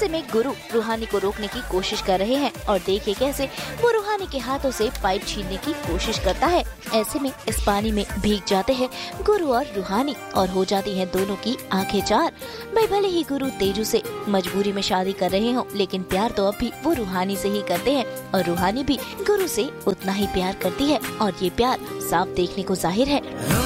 ऐसे में गुरु रूहानी को रोकने की कोशिश कर रहे हैं और देखिए कैसे वो रूहानी के हाथों से पाइप छीनने की कोशिश करता है। ऐसे में इस पानी में भीग जाते हैं गुरु और रूहानी और हो जाती हैं दोनों की आंखें चार। भाई भले ही गुरु तेजू से मजबूरी में शादी कर रहे हो, लेकिन प्यार तो अब भी वो रूहानी से ही करते हैं और रूहानी भी गुरु से उतना ही प्यार करती है और ये प्यार साफ देखने को जाहिर है।